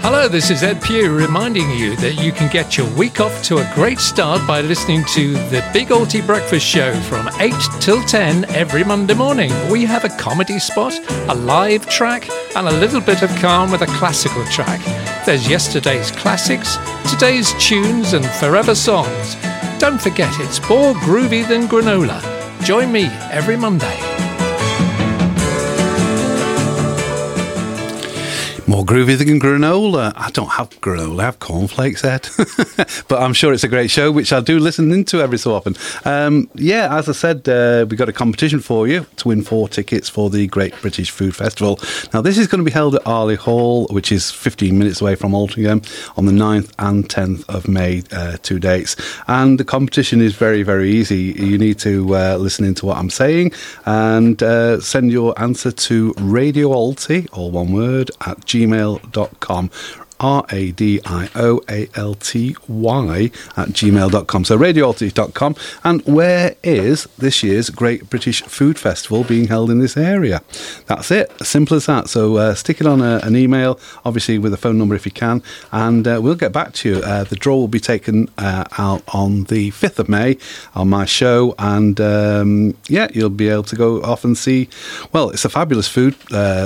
Hello, this is Ed Pugh reminding you that you can get your week off to a great start by listening to the Big Alty Breakfast Show from 8 till 10 every Monday morning. We have a comedy spot, a live track, and a little bit of calm with a classical track. There's yesterday's classics, today's tunes, and forever songs. Don't forget, it's more groovy than granola. Join me every Monday. More groovy than granola. I don't have granola, I have cornflakes, Ed. But I'm sure it's a great show, which I do listen into every so often. As I said, we've got a competition for you to win 4 tickets for the Great British Food Festival. Now, this is going to be held at Arley Hall, which is 15 minutes away from Altrincham, on the 9th and 10th of May, 2 dates. And the competition is very, very easy. You need to listen into what I'm saying and send your answer to Radio Alty, all one word, at gmail.com. RADIOALTY at gmail.com. So radioalty.com. And where is this year's Great British Food Festival being held in this area? That's it. Simple as that. So stick it on an email, obviously with a phone number if you can, and we'll get back to you. The draw will be taken out on the 5th of May on my show, and you'll be able to go off and see. Well, it's a fabulous food,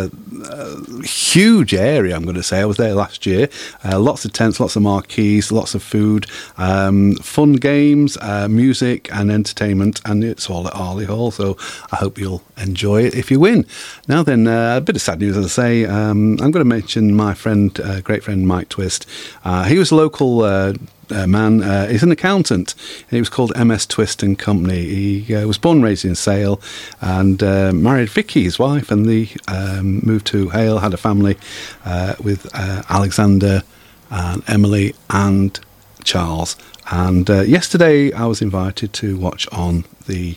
huge area, I'm going to say. I was there last year. Lots of tents, lots of marquees, lots of food, fun games, music and entertainment, and it's all at Arley Hall, so I hope you'll enjoy it if you win. Now then, a bit of sad news, as I say. I'm going to mention my friend, great friend Mike Twist. He was a local man. He's an accountant, and he was called MS Twist and Company. He was born and raised in Sale, and married Vicky, his wife, and they moved to Hale, had a family with Alexander and Emily and Charles. And yesterday I was invited to watch on the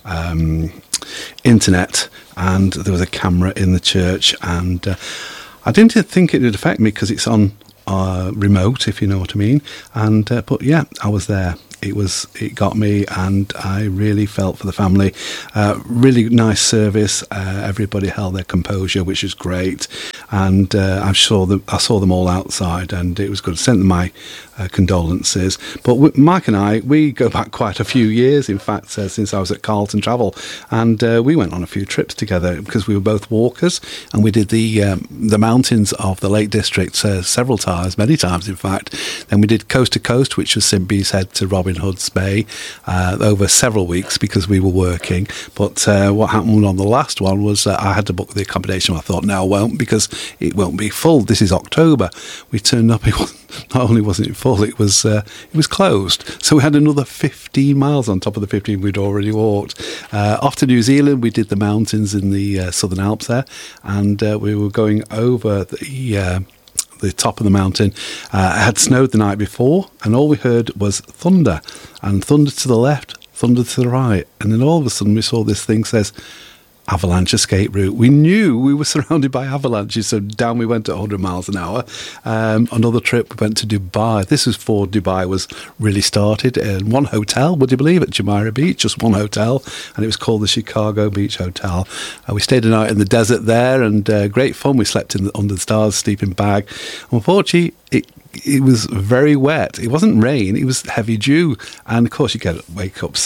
internet, and there was a camera in the church, and I didn't think it would affect me because it's on remote, if you know what I mean. And but yeah, I was there. It got me, and I really felt for the family. Really nice service. Everybody held their composure, which is great. And I saw them all outside, and it was good. Sent them my condolences. But Mike and I, we go back quite a few years. In fact, since I was at Carlton Travel, and we went on a few trips together because we were both walkers, and we did the mountains of the Lake District several times, many times in fact. Then we did Coast to Coast, which was St Bees Head to Robin Hood's Bay, over several weeks because we were working. But what happened on the last one was I had to book the accommodation. I thought, no, I won't, because it won't be full. This is October. We turned up. Not only wasn't it full, it was closed. So we had another 15 miles on top of the 15 we'd already walked. Off to New Zealand, we did the mountains in the Southern Alps there, and we were going over the top of the mountain. It had snowed the night before, and all we heard was thunder, and thunder to the left, thunder to the right, and then all of a sudden we saw this thing says avalanche escape route. We knew we were surrounded by avalanches, so down we went at 100 miles an hour. Another trip, we went to Dubai. This was before Dubai was really started. One hotel, would you believe, at Jumeirah Beach, just one hotel, and it was called the Chicago Beach Hotel. We stayed a night in the desert there, and great fun. We slept under the stars, sleeping bag. Unfortunately, it was very wet. It wasn't rain, it was heavy dew, and of course you wake up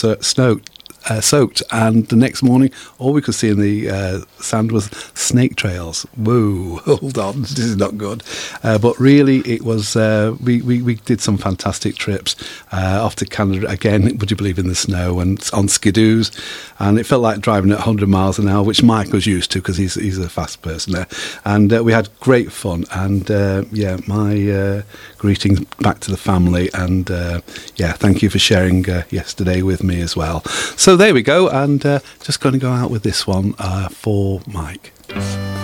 soaked, and the next morning all we could see in the sand was snake trails. Whoa, hold on, this is not good. But really it was, we did some fantastic trips off to Canada again, would you believe, in the snow and on skidoos, and it felt like driving at 100 miles an hour, which Mike was used to because he's a fast person there. And we had great fun, and my greetings back to the family, and thank you for sharing yesterday with me as well. So there we go, and just going to go out with this one for Mike.